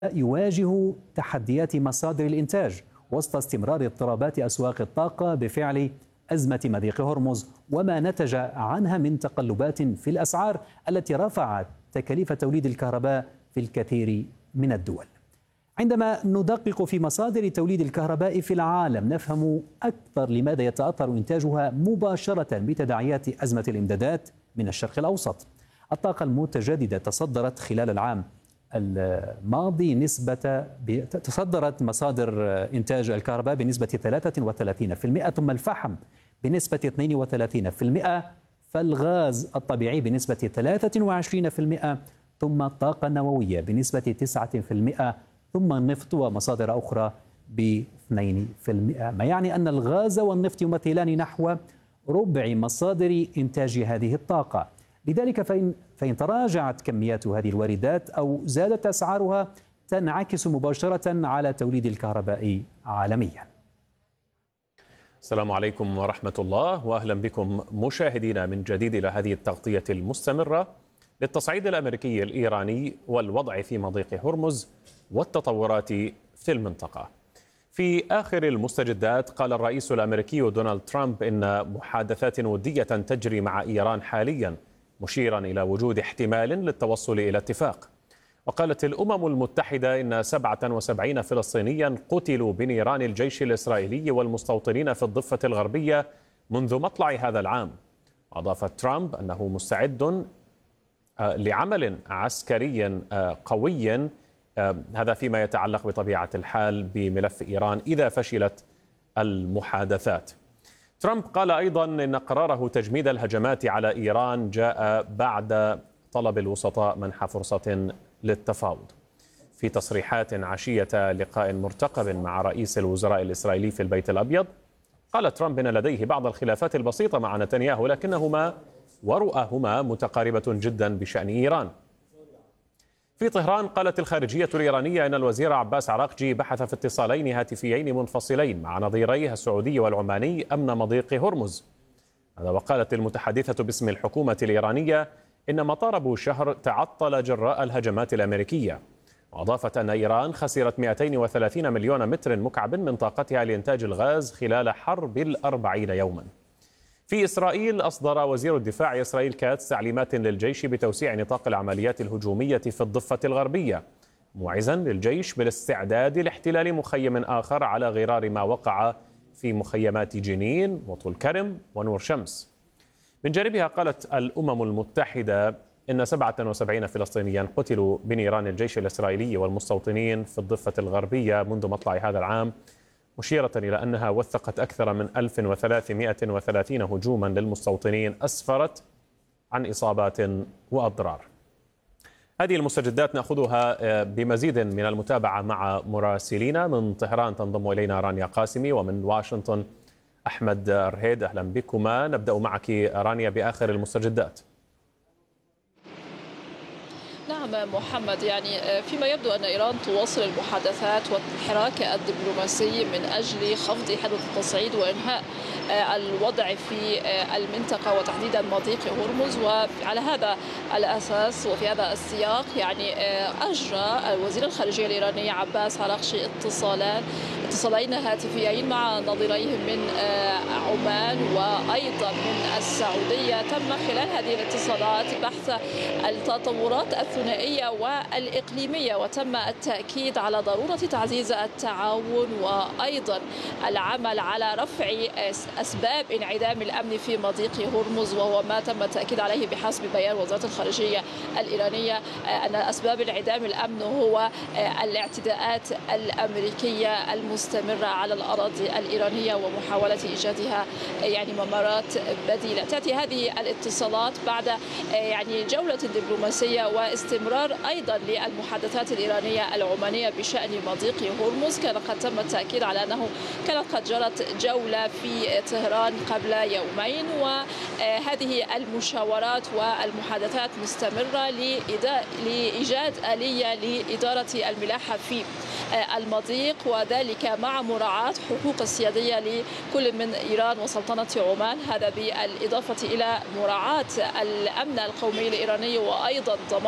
يواجه تحديات مصادر الإنتاج وسط استمرار اضطرابات أسواق الطاقة بفعل أزمة مضيق هرمز وما نتج عنها من تقلبات في الأسعار التي رفعت تكاليف توليد الكهرباء في الكثير من الدول. عندما ندقق في مصادر توليد الكهرباء في العالم نفهم أكثر لماذا يتأثر إنتاجها مباشرة بتداعيات أزمة الإمدادات من الشرق الأوسط. الطاقة المتجددة تصدرت خلال العام الماضي تصدرت مصادر إنتاج الكهرباء بنسبة 33%، ثم الفحم بنسبة 32%، فالغاز الطبيعي بنسبة 23%، ثم الطاقة النووية بنسبة 9%، ثم النفط ومصادر أخرى ب 2%، ما يعني أن الغاز والنفط يمثلان نحو ربع مصادر إنتاج هذه الطاقة. لذلك فإن تراجعت كميات هذه الواردات أو زادت أسعارها تنعكس مباشرة على توليد الكهرباء عالميا. السلام عليكم ورحمة الله، وأهلا بكم مشاهدينا من جديد إلى هذه التغطية المستمرة للتصعيد الأمريكي الإيراني والوضع في مضيق هرمز والتطورات في المنطقة. في آخر المستجدات قال الرئيس الأمريكي دونالد ترامب إن محادثات ودية تجري مع إيران حاليا، مشيرا إلى وجود احتمال للتوصل إلى اتفاق. وقالت الأمم المتحدة إن 77 فلسطينيا قتلوا بنيران الجيش الإسرائيلي والمستوطنين في الضفة الغربية منذ مطلع هذا العام. أضاف ترامب أنه مستعد لعمل عسكري قوي، هذا فيما يتعلق بطبيعة الحال بملف إيران إذا فشلت المحادثات. ترامب قال أيضا إن قراره تجميد الهجمات على إيران جاء بعد طلب الوسطاء منح فرصة للتفاوض. في تصريحات عشية لقاء مرتقب مع رئيس الوزراء الإسرائيلي في البيت الأبيض، قال ترامب إن لديه بعض الخلافات البسيطة مع نتنياهو لكنهما ورؤاهما متقاربة جدا بشأن إيران. في طهران قالت الخارجية الإيرانية أن الوزير عباس عراقجي بحث في اتصالين هاتفيين منفصلين مع نظيريه السعودي والعماني أمن مضيق هرمز. وقالت المتحدثة باسم الحكومة الإيرانية إن مطار بوشهر تعطل جراء الهجمات الأمريكية. وأضافت أن إيران خسرت 230 مليون متر مكعب من طاقتها لإنتاج الغاز خلال حرب 40 يوما. في إسرائيل أصدر وزير الدفاع إسرائيل كاتس تعليمات للجيش بتوسيع نطاق العمليات الهجومية في الضفة الغربية، موعزا للجيش بالاستعداد لاحتلال مخيم آخر على غرار ما وقع في مخيمات جنين وطول كرم ونور شمس. من جانبها قالت الأمم المتحدة إن 77 فلسطينيا قتلوا بنيران الجيش الإسرائيلي والمستوطنين في الضفة الغربية منذ مطلع هذا العام، مشيرة إلى أنها وثقت أكثر من 1330 هجوما للمستوطنين أسفرت عن إصابات وأضرار. هذه المستجدات نأخذها بمزيد من المتابعة مع مراسلينا. من طهران تنضم إلينا رانيا قاسمي، ومن واشنطن أحمد رهيد. أهلا بكما. نبدأ معك رانيا بآخر المستجدات. نعم محمد، يعني فيما يبدو أن إيران تواصل المحادثات والحراك الدبلوماسي من أجل خفض حدة التصعيد وإنهاء الوضع في المنطقة وتحديدا مضيق هرمز. وعلى هذا الأساس وفي هذا السياق يعني أجرى وزير الخارجية الإيراني عباس عراقجي اتصالين هاتفيين مع نظيريه من عمان وأيضا من السعودية. تم خلال هذه الاتصالات بحث التطورات الثنائية والإقليمية، وتم التأكيد على ضرورة تعزيز التعاون وأيضا العمل على رفع أسباب انعدام الأمن في مضيق هرمز، وهو ما تم التأكيد عليه بحسب بيان وزارة الخارجية الإيرانية أن أسباب انعدام الأمن هو الاعتداءات الأمريكية المستمرة على الأراضي الإيرانية ومحاولة إيجادها يعني ممرات بديلة. تأتي هذه الاتصالات بعد يعني جولة دبلوماسية واستمرار أيضا للمحادثات الإيرانية العمانية بشأن مضيق هرمز. كان قد تم التأكيد على أنه كانت قد جرت جولة في طهران قبل يومين، وهذه المشاورات والمحادثات مستمرة لإيجاد آلية لإدارة الملاحة في المضيق، وذلك مع مراعاة حقوق السيادية لكل من إيران وسلطنة عمان، هذا بالإضافة إلى مراعاة الأمن القومي الإيراني وأيضا ضمان الأمن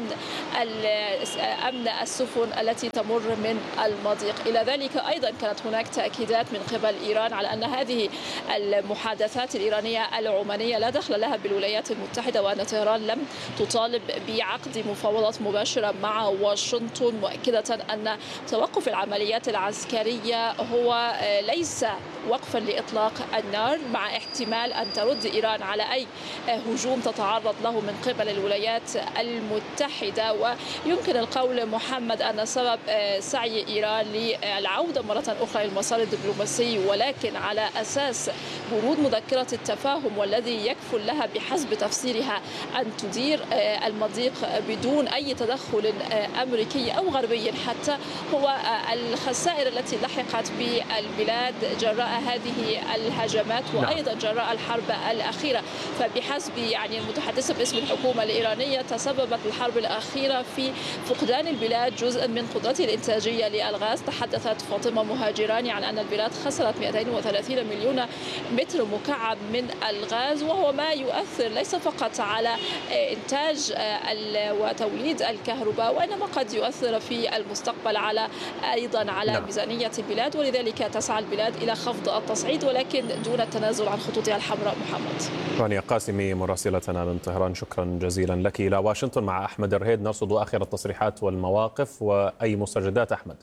أمن السفن التي تمر من المضيق. إلى ذلك أيضا كانت هناك تأكيدات من قبل إيران على أن هذه المحادثات الإيرانية العمانية لا دخل لها بالولايات المتحدة، وأن طهران لم تطالب بعقد مفاوضات مباشرة مع واشنطن، مؤكدة أن توقف العمليات العسكرية هو ليس وقفا لإطلاق النار، مع احتمال أن ترد إيران على أي هجوم تتعرض له من قبل الولايات المتحدة. ويمكن القول محمد أن سبب سعي إيران للعودة مرة أخرى للمسار الدبلوماسي ولكن على أساس ورود مذكرة التفاهم، والذي يكفل لها بحسب تفسيرها أن تدير المضيق بدون أي تدخل أمريكي أو غربي حتى، هو الخسائر التي لحقت بالبلاد جراء هذه الهجمات وأيضا جراء الحرب الأخيرة. فبحسب المتحدثة باسم الحكومة الإيرانية، تسببت الحرب الأخيرة في فقدان البلاد جزءا من قدرته الإنتاجية للغاز. تحدثت فاطمة مهاجراني عن أن البلاد خسرت 230 مليون متر مكعب من الغاز، وهو ما يؤثر ليس فقط على إنتاج وتوليد الكهرباء، وإنما قد يؤثر في المستقبل أيضا على ميزانية البلاد. ولذلك تسعى البلاد إلى خفض التصعيد ولكن دون التنازل عن خطوطها الحمراء. محمد رانيا قاسمي مراسلتنا من طهران، شكرا جزيلا لك. إلى واشنطن مع أحمد الرهيد نرصد آخر التصريحات والمواقف وأي مستجدات. أحمد.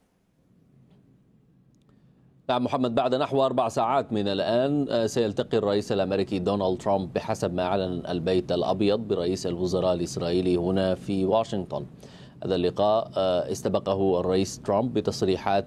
نعم محمد، بعد نحو 4 ساعات من الآن سيلتقي الرئيس الأمريكي دونالد ترامب بحسب ما أعلن البيت الأبيض برئيس الوزراء الإسرائيلي هنا في واشنطن. هذا اللقاء استبقه الرئيس ترامب بتصريحات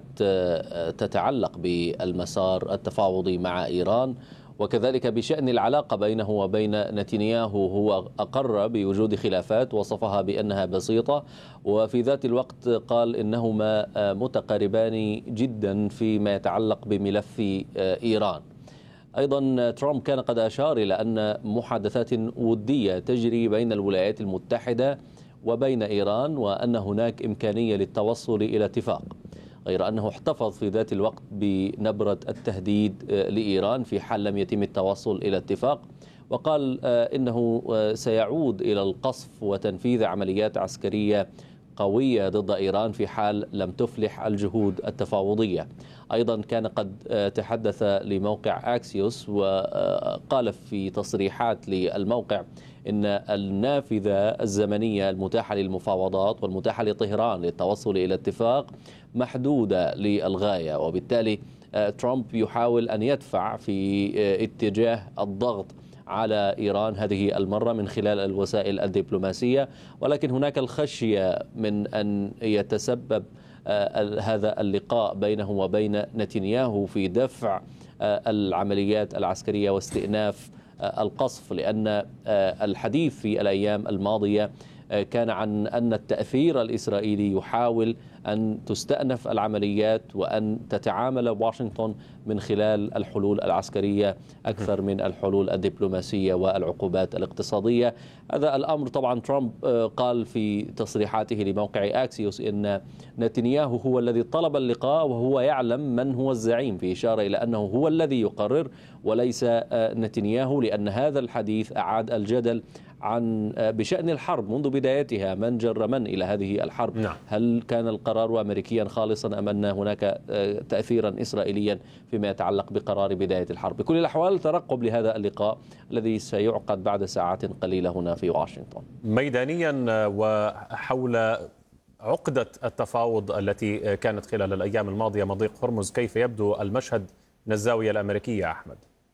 تتعلق بالمسار التفاوضي مع إيران، وكذلك بشأن العلاقة بينه وبين نتنياهو. هو أقر بوجود خلافات وصفها بأنها بسيطة، وفي ذات الوقت قال إنهما متقاربان جدا فيما يتعلق بملف إيران. أيضا ترامب كان قد أشار إلى أن محادثات ودية تجري بين الولايات المتحدة وبين إيران، وأن هناك إمكانية للتوصل إلى اتفاق، غير أنه احتفظ في ذات الوقت بنبرة التهديد لإيران في حال لم يتم التوصل إلى اتفاق، وقال إنه سيعود إلى القصف وتنفيذ عمليات عسكرية قوية ضد إيران في حال لم تفلح الجهود التفاوضية. أيضا كان قد تحدث لموقع أكسيوس وقال في تصريحات للموقع إن النافذة الزمنية المتاحة للمفاوضات والمتاحة لطهران للتوصل إلى اتفاق محدودة للغاية، وبالتالي ترامب يحاول أن يدفع في اتجاه الضغط على إيران هذه المرة من خلال الوسائل الدبلوماسية، ولكن هناك الخشية من أن يتسبب هذا اللقاء بينه وبين نتنياهو في دفع العمليات العسكرية واستئناف القصف، لأن الحديث في الأيام الماضية كان عن أن التأثير الإسرائيلي يحاول أن تستأنف العمليات وأن تتعامل واشنطن من خلال الحلول العسكرية أكثر من الحلول الدبلوماسية والعقوبات الاقتصادية. هذا الأمر طبعا ترامب قال في تصريحاته لموقع أكسيوس إن نتنياهو هو الذي طلب اللقاء وهو يعلم من هو الزعيم، في إشارة إلى أنه هو الذي يقرر وليس نتنياهو، لأن هذا الحديث أعاد الجدل عن بشأن الحرب منذ بدايتها، من جر من إلى هذه الحرب. نعم. هل كان القرار أمريكيا خالصا أم أن هناك تأثيرا إسرائيليا فيما يتعلق بقرار بداية الحرب؟ بكل الأحوال ترقب لهذا اللقاء الذي سيعقد بعد ساعات قليلة هنا في واشنطن. ميدانيا وحول عقدة التفاوض التي كانت خلال الأيام الماضية مضيق هرمز، كيف يبدو المشهد من الزاوية الأمريكية أحمد؟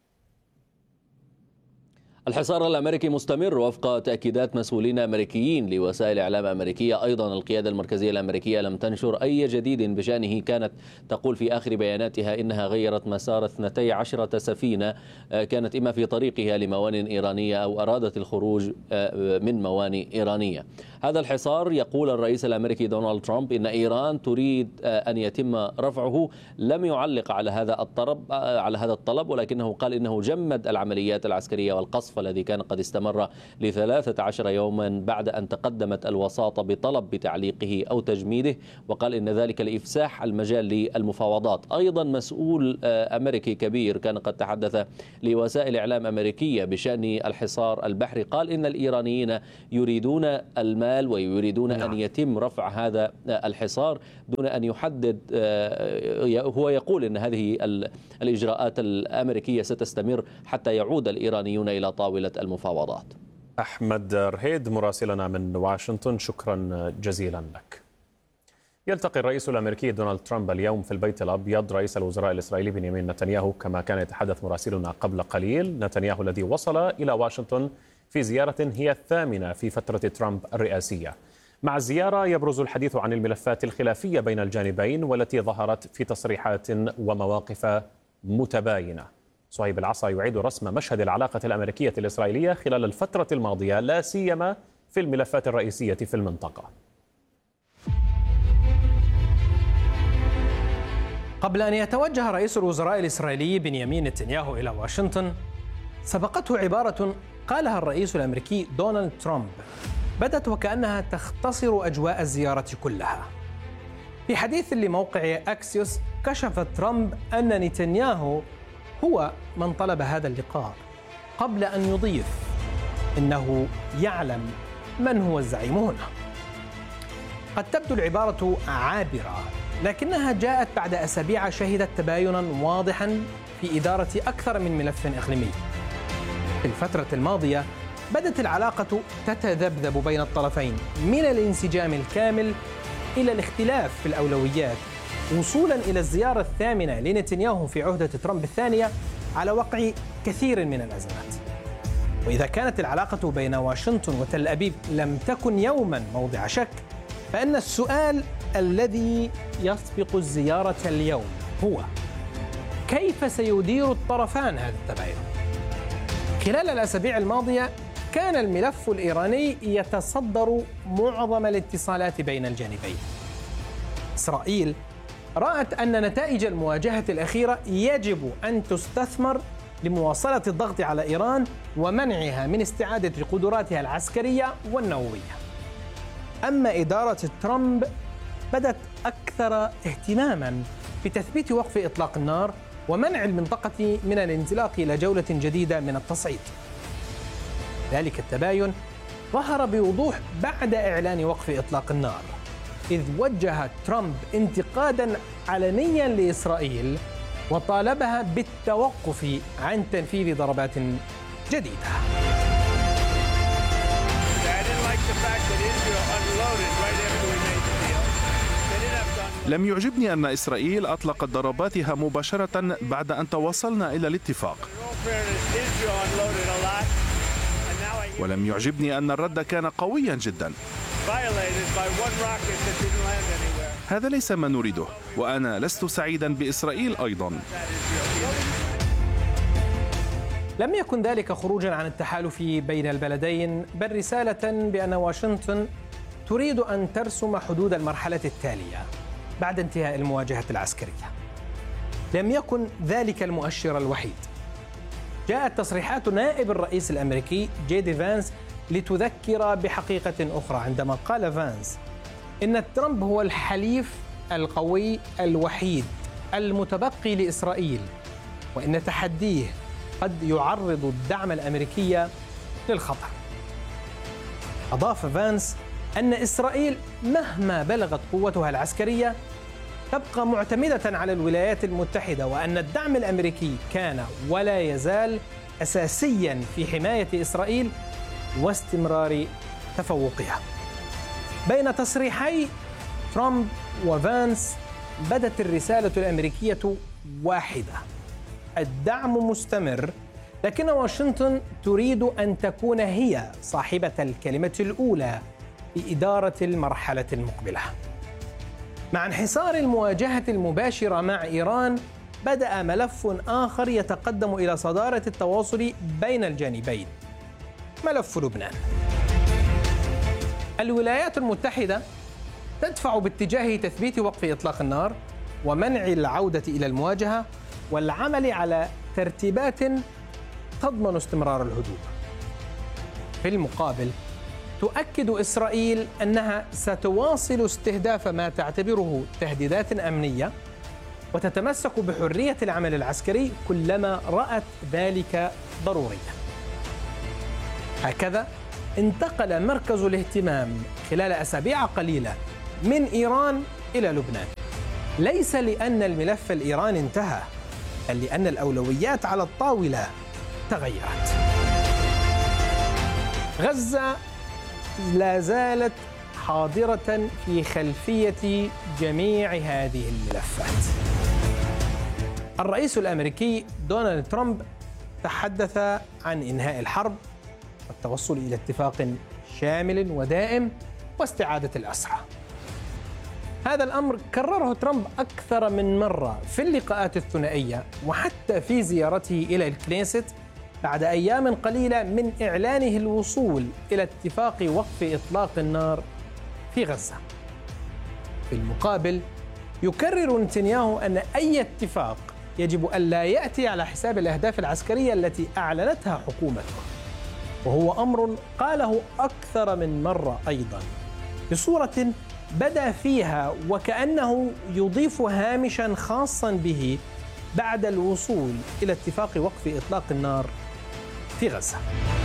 الحصار الأمريكي مستمر وفق تأكيدات مسؤولين أمريكيين لوسائل إعلام أمريكية. أيضا القيادة المركزية الأمريكية لم تنشر أي جديد بشأنه، كانت تقول في آخر بياناتها إنها غيرت مسار 12 سفينة كانت إما في طريقها لموانئ إيرانية أو أرادت الخروج من موانئ إيرانية. هذا الحصار يقول الرئيس الأمريكي دونالد ترامب إن إيران تريد أن يتم رفعه. لم يعلق على هذا الطلب ولكنه قال إنه جمد العمليات العسكرية والقصف النصف الذي كان قد استمر ل13 يوما بعد أن تقدمت الوساطة بطلب بتعليقه أو تجميده، وقال إن ذلك لإفساح المجال للمفاوضات. أيضا مسؤول أمريكي كبير كان قد تحدث لوسائل إعلام أمريكية بشأن الحصار البحري، قال إن الإيرانيين يريدون المال ويريدون أن يتم رفع هذا الحصار دون أن يحدد. هو يقول أن هذه الإجراءات الأمريكية ستستمر حتى يعود الإيرانيون إلى طاولة المفاوضات. أحمد رهيد مراسلنا من واشنطن، شكرا جزيلا لك. يلتقي الرئيس الأمريكي دونالد ترامب اليوم في البيت الأبيض رئيس الوزراء الإسرائيلي بنيامين نتنياهو، كما كان يتحدث مراسلنا قبل قليل. نتنياهو الذي وصل إلى واشنطن في زيارة هي الثامنة في فترة ترامب الرئاسية. مع الزيارة يبرز الحديث عن الملفات الخلافية بين الجانبين والتي ظهرت في تصريحات ومواقف متباينة. صهيب العصا يعيد رسم مشهد العلاقة الأمريكية الإسرائيلية خلال الفترة الماضية، لا سيما في الملفات الرئيسية في المنطقة. قبل أن يتوجه رئيس الوزراء الإسرائيلي بنيامين نتنياهو إلى واشنطن، سبقته عبارة قالها الرئيس الأمريكي دونالد ترامب بدت وكأنها تختصر أجواء الزيارة كلها. في حديث لموقع أكسيوس كشف ترامب أن نتنياهو هو من طلب هذا اللقاء، قبل أن يضيف إنه يعلم من هو الزعيم هنا. قد تبدو العبارة عابرة، لكنها جاءت بعد أسابيع شهدت تباينا واضحا في إدارة أكثر من ملف إقليمي. في الفترة الماضية بدت العلاقة تتذبذب بين الطرفين من الانسجام الكامل إلى الاختلاف في الأولويات، وصولا إلى الزيارة الثامنة لنتنياهو في عهدة ترامب الثانية على وقع كثير من الأزمات. وإذا كانت العلاقة بين واشنطن وتل أبيب لم تكن يوما موضع شك، فإن السؤال الذي يسبق الزيارة اليوم هو: كيف سيدير الطرفان هذا التباين؟ خلال الأسابيع الماضية كان الملف الإيراني يتصدر معظم الاتصالات بين الجانبين. إسرائيل رأت أن نتائج المواجهة الأخيرة يجب أن تستثمر لمواصلة الضغط على إيران ومنعها من استعادة قدراتها العسكرية والنووية. أما إدارة ترامب بدت أكثر اهتماما بتثبيت وقف إطلاق النار ومنع المنطقة من الانزلاق إلى جولة جديدة من التصعيد. ذلك التباين ظهر بوضوح بعد إعلان وقف إطلاق النار، إذ وجه ترامب انتقادا علنيا لإسرائيل وطالبها بالتوقف عن تنفيذ ضربات جديدة. لم يعجبني أن إسرائيل أطلقت ضرباتها مباشرة بعد أن توصلنا إلى الاتفاق، ولم يعجبني أن الرد كان قويا جدا. هذا ليس ما نريده، وأنا لست سعيدا بإسرائيل أيضا. لم يكن ذلك خروجا عن التحالف بين البلدين، بل رسالة بأن واشنطن تريد أن ترسم حدود المرحلة التالية بعد انتهاء المواجهة العسكرية. لم يكن ذلك المؤشر الوحيد. جاءت تصريحات نائب الرئيس الأمريكي جي دي فانس لتذكر بحقيقة أخرى، عندما قال فانس إن ترامب هو الحليف القوي الوحيد المتبقي لإسرائيل، وإن تحديه قد يعرض الدعم الأمريكي للخطر. أضاف فانس أن إسرائيل مهما بلغت قوتها العسكرية تبقى معتمدة على الولايات المتحدة، وأن الدعم الأمريكي كان ولا يزال أساسيا في حماية إسرائيل واستمرار تفوقها. بين تصريحي ترامب وفانس بدت الرسالة الأمريكية واحدة: الدعم مستمر، لكن واشنطن تريد أن تكون هي صاحبة الكلمة الأولى في إدارة المرحلة المقبلة. مع انحسار المواجهة المباشرة مع إيران، بدأ ملف آخر يتقدم إلى صدارة التواصل بين الجانبين: ملف لبنان. الولايات المتحدة تدفع باتجاه تثبيت وقف إطلاق النار ومنع العودة إلى المواجهة والعمل على ترتيبات تضمن استمرار الهدوء. في المقابل تؤكد إسرائيل أنها ستواصل استهداف ما تعتبره تهديدات أمنية وتتمسك بحرية العمل العسكري كلما رأت ذلك ضروريا. هكذا انتقل مركز الاهتمام خلال أسابيع قليلة من إيران إلى لبنان، ليس لأن الملف الإيراني انتهى، بل لأن الأولويات على الطاولة تغيرت. غزة لا زالت حاضرة في خلفية جميع هذه الملفات. الرئيس الأمريكي دونالد ترامب تحدث عن إنهاء الحرب والتوصل إلى اتفاق شامل ودائم واستعادة الأسرى. هذا الأمر كرره ترامب أكثر من مرة في اللقاءات الثنائية وحتى في زيارته إلى الكنيست بعد أيام قليلة من إعلانه الوصول إلى اتفاق وقف إطلاق النار في غزة. في المقابل يكرر نتنياهو أن أي اتفاق يجب ألا يأتي على حساب الأهداف العسكرية التي أعلنتها حكومته، وهو أمر قاله أكثر من مرة أيضا بصورة بدا فيها وكأنه يضيف هامشا خاصا به بعد الوصول إلى اتفاق وقف إطلاق النار في غزة.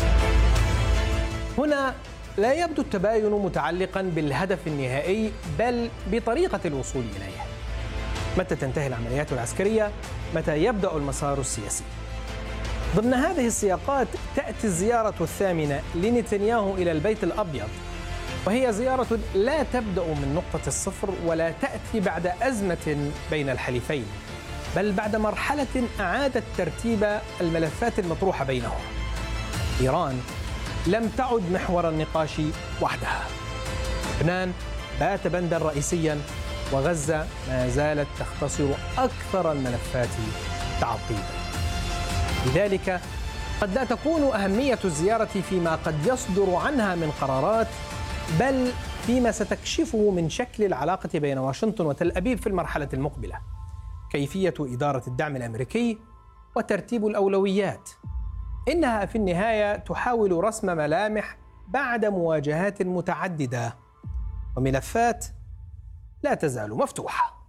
هنا لا يبدو التباين متعلقا بالهدف النهائي بل بطريقة الوصول إليه. متى تنتهي العمليات العسكرية؟ متى يبدأ المسار السياسي؟ ضمن هذه السياقات تأتي الزيارة الثامنة لنتنياهو إلى البيت الأبيض، وهي زيارة لا تبدأ من نقطة الصفر ولا تأتي بعد أزمة بين الحليفين، بل بعد مرحلة أعادت ترتيب الملفات المطروحة بينهم. إيران لم تعد محور النقاش وحدها. لبنان بات بندا رئيسيا، وغزة ما زالت تختصر أكثر الملفات تعقيدا. لذلك قد لا تكون أهمية الزيارة فيما قد يصدر عنها من قرارات، بل فيما ستكشفه من شكل العلاقة بين واشنطن وتل أبيب في المرحلة المقبلة، كيفية إدارة الدعم الأمريكي وترتيب الأولويات. إنها في النهاية تحاول رسم ملامح بعد مواجهات متعددة وملفات لا تزال مفتوحة.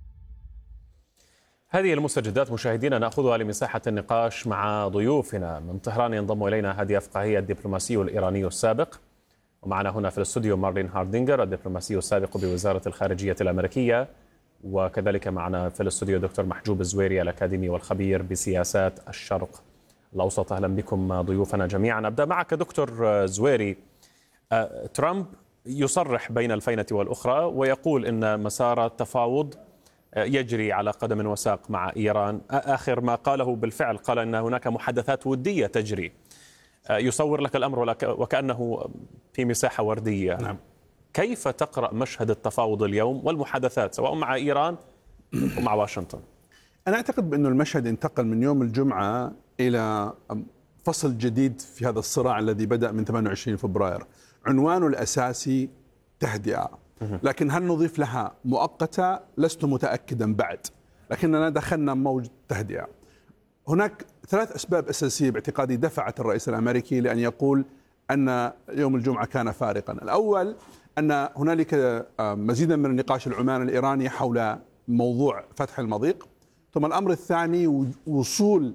هذه المستجدات مشاهدينا نأخذها لمساحة النقاش مع ضيوفنا. من طهران ينضم إلينا هادي أفقاهي الدبلوماسي الإيراني السابق، ومعنا هنا في الاستوديو مارلين هاردينجر الدبلوماسي السابق بوزارة الخارجية الأمريكية، وكذلك معنا في الاستوديو دكتور محجوب الزويري الأكاديمي والخبير بسياسات الشرق الأوسط. أهلا بكم ضيوفنا جميعا. أبدأ معك دكتور زويري. ترامب يصرح بين الفينة والأخرى ويقول إن مسار التفاوض يجري على قدم وساق مع إيران. آخر ما قاله بالفعل قال أن هناك محادثات ودية تجري. يصور لك الأمر وكأنه في مساحة وردية. نعم. كيف تقرأ مشهد التفاوض اليوم والمحادثات سواء مع إيران ومع واشنطن؟ أنا أعتقد بأن المشهد انتقل من يوم الجمعة إلى فصل جديد في هذا الصراع الذي بدأ من 28 فبراير. عنوانه الأساسي تهدئة، لكن هل نضيف لها مؤقتة؟ لست متأكدا بعد، لكننا دخلنا موج تهدئة. هناك 3 أسباب أساسية باعتقادي دفعت الرئيس الأمريكي لأن يقول أن يوم الجمعة كان فارقا. الأول أن هنالك مزيدا من النقاش العماني الإيراني حول موضوع فتح المضيق، ثم الأمر الثاني وصول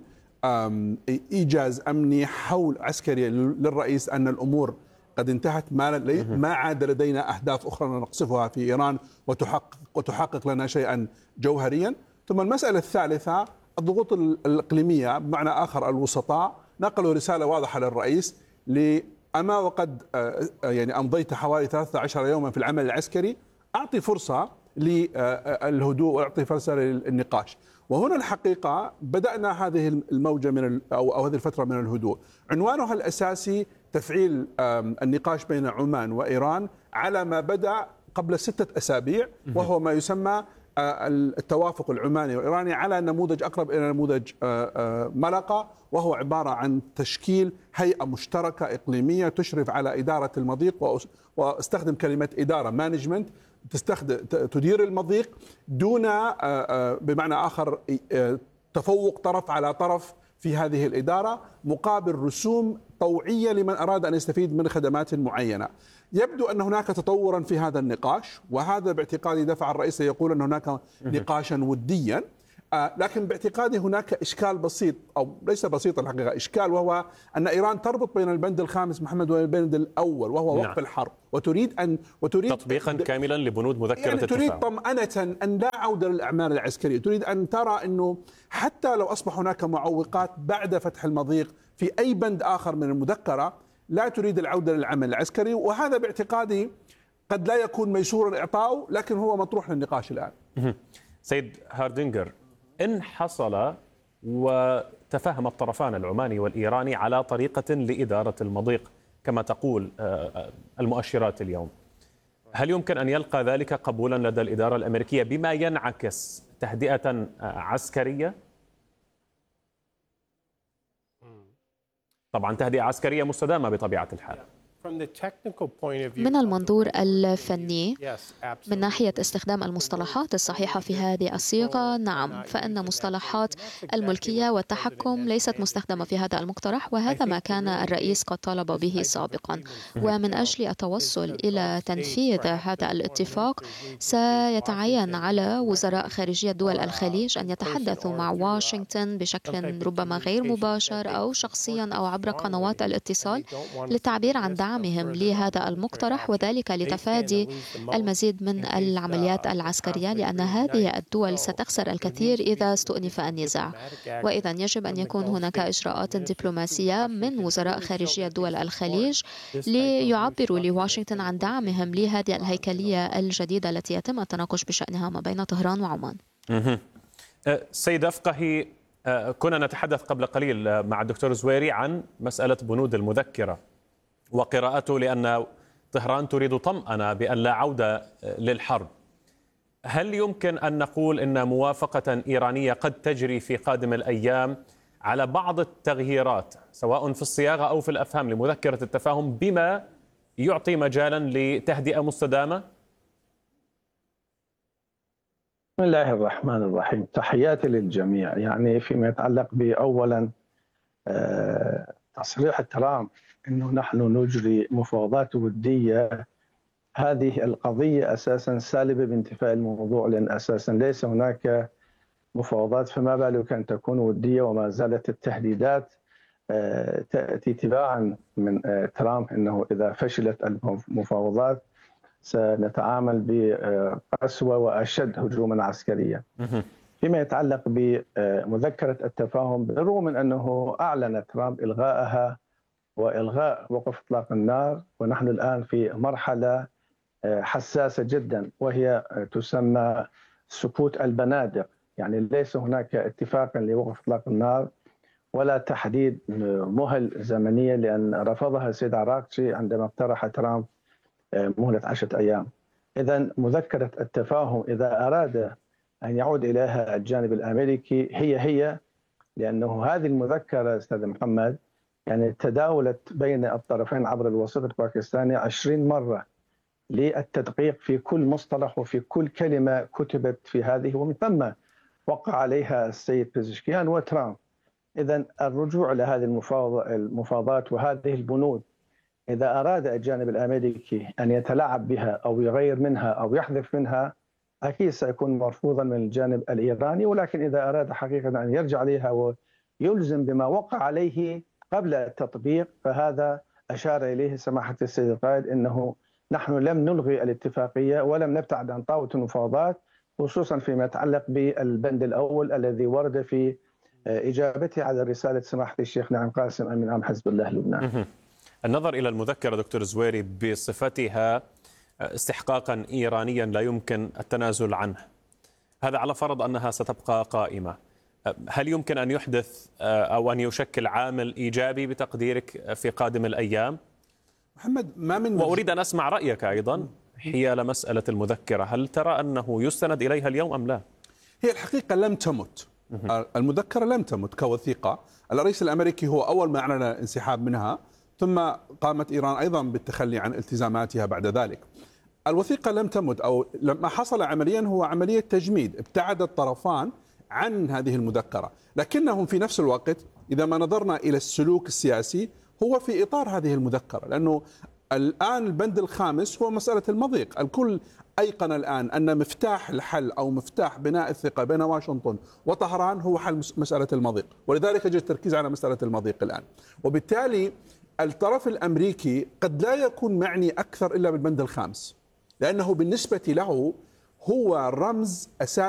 إيجاز أمني حول عسكري للرئيس أن الأمور قد انتهت، ما عاد لدينا أهداف أخرى نقصفها في إيران وتحقق لنا شيئا جوهريا. ثم المسألة الثالثة الضغوط الإقليمية، بمعنى آخر الوسطاء نقلوا رسالة واضحة للرئيس أما وقد يعني أمضيت حوالي 13 يوما في العمل العسكري، أعطي فرصة للهدوء وأعطي فرصة للنقاش. وهنا الحقيقة بدأنا هذه الموجة أو هذه الفترة من الهدوء. عنوانها الأساسي تفعيل النقاش بين عمان وإيران على ما بدأ قبل 6 أسابيع، وهو ما يسمى التوافق العماني والإيراني على نموذج أقرب إلى نموذج ملقا، وهو عبارة عن تشكيل هيئة مشتركة إقليمية تشرف على إدارة المضيق، واستخدم كلمة إدارة مانجمنت، تدير المضيق دون بمعنى آخر تفوق طرف على طرف في هذه الإدارة، مقابل رسوم طوعية لمن أراد أن يستفيد من خدمات معينة. يبدو أن هناك تطورا في هذا النقاش، وهذا باعتقادي دفع الرئيس يقول أن هناك نقاشا وديا، لكن باعتقادي هناك إشكال بسيط، أو ليس بسيط الحقيقة، إشكال، وهو أن إيران تربط بين البند الخامس محمد والبند الأول، وهو وقف الحرب، وتريد تطبيقا كاملا لبنود مذكرة يعني التفاهم. تريد طمأنة أن لا عودة للأعمال العسكرية، تريد أن ترى أنه حتى لو أصبح هناك معوقات بعد فتح المضيق في أي بند آخر من المذكرة، لا تريد العودة للعمل العسكري. وهذا باعتقادي قد لا يكون ميسورا إعطاؤه، لكن هو مطروح للنقاش الآن. سيد هاردينجر، إن حصل وتفهم الطرفان العماني والإيراني على طريقة لإدارة المضيق كما تقول المؤشرات اليوم، هل يمكن أن يلقى ذلك قبولا لدى الإدارة الأمريكية بما ينعكس تهدئة عسكرية؟ طبعا تهدئة عسكرية مستدامة بطبيعة الحال. من المنظور الفني، من ناحية استخدام المصطلحات الصحيحة في هذه الصيغة، نعم، فإن مصطلحات الملكية والتحكم ليست مستخدمة في هذا المقترح، وهذا ما كان الرئيس قد طالب به سابقا. ومن أجل التوصل إلى تنفيذ هذا الاتفاق سيتعين على وزراء خارجية دول الخليج أن يتحدثوا مع واشنطن بشكل ربما غير مباشر أو شخصيا أو عبر قنوات الاتصال للتعبير عن دعمهم لهذا المقترح، وذلك لتفادي المزيد من العمليات العسكرية، لأن هذه الدول ستخسر الكثير إذا استؤنف النزاع. وإذا يجب أن يكون هناك إجراءات دبلوماسية من وزراء خارجية دول الخليج ليعبروا لواشنطن عن دعمهم لهذه الهيكلية الجديدة التي يتم التناقش بشأنها ما بين طهران وعمان. سيد أفقهي، كنا نتحدث قبل قليل مع الدكتور زويري عن مسألة بنود المذكرة وقراءته، لأن طهران تريد طمأنة بأن لا عودة للحرب. هل يمكن أن نقول أن موافقة إيرانية قد تجري في قادم الأيام على بعض التغييرات سواء في الصياغة أو في الأفهام لمذكرة التفاهم بما يعطي مجالا لتهدئة مستدامة؟ بسم الله الرحمن الرحيم، تحياتي للجميع. يعني فيما يتعلق بأولا تصريح ترامب أنه نحن نجري مفاوضات ودية، هذه القضية أساسا سالبة بانتفاء الموضوع، لأن أساسا ليس هناك مفاوضات، فما بالك أن تكون ودية، وما زالت التهديدات تأتي تباعا من ترامب أنه إذا فشلت المفاوضات سنتعامل بقسوة وأشد هجوما عسكريا. فيما يتعلق بمذكرة التفاهم، بالرغم من أنه أعلن ترامب إلغائها وإلغاء وقف إطلاق النار، ونحن الآن في مرحلة حساسة جدا وهي تسمى سكوت البنادق، يعني ليس هناك اتفاق لوقف إطلاق النار ولا تحديد مهل زمنية، لأن رفضها السيد عراقچي عندما اقترح ترامب مهلة 10 أيام. إذا مذكرة التفاهم إذا أراد أن يعود إليها الجانب الأمريكي هي لأنه هذه المذكرة أستاذ محمد يعني تداولت بين الطرفين عبر الوسيط الباكستاني 20 مرة للتدقيق في كل مصطلح وفي كل كلمة كتبت في هذه، ومن ثم وقع عليها السيد بيزشكيان وترامب. إذا الرجوع لهذه المفاوضات وهذه البنود إذا أراد الجانب الأمريكي أن يتلاعب بها أو يغير منها أو يحذف منها أكيد سيكون مرفوضا من الجانب الإيراني، ولكن إذا أراد حقيقة أن يرجع عليها ويلزم بما وقع عليه قبل التطبيق فهذا أشار إليه سماحة السيد القائد أنه نحن لم نلغي الاتفاقية ولم نبتعد عن طاولة المفاوضات، خصوصا فيما يتعلق بالبند الأول الذي ورد في إجابته على رسالة سماحة الشيخ نعيم قاسم أمين عام حزب الله لبنان. النظر إلى المذكرة دكتور زويري بصفتها استحقاقا إيرانيا لا يمكن التنازل عنه، هذا على فرض أنها ستبقى قائمة، هل يمكن أن يحدث أو أن يشكل عامل إيجابي بتقديرك في قادم الأيام؟ محمد، ما من وأريد أن أسمع رأيك أيضا حيال مسألة المذكرة، هل ترى أنه يستند إليها اليوم أم لا؟ هي الحقيقة لم تمت، المذكرة لم تمت كوثيقة. الرئيس الأمريكي هو أول ما أعلن الانسحاب منها، ثم قامت إيران أيضا بالتخلي عن التزاماتها بعد ذلك. الوثيقة لم تمت، أو لما حصل عمليا هو عملية تجميد، ابتعد الطرفان عن هذه المذكرة، لكنهم في نفس الوقت إذا ما نظرنا إلى السلوك السياسي هو في إطار هذه المذكرة، لأنه الآن البند الخامس هو مسألة المضيق. الكل أيقن الآن أن مفتاح الحل أو مفتاح بناء الثقة بين واشنطن وطهران هو حل مسألة المضيق، ولذلك يجب التركيز على مسألة المضيق الآن. وبالتالي الطرف الأمريكي قد لا يكون معني أكثر إلا بالبند الخامس، لأنه بالنسبة له هو رمز أساسي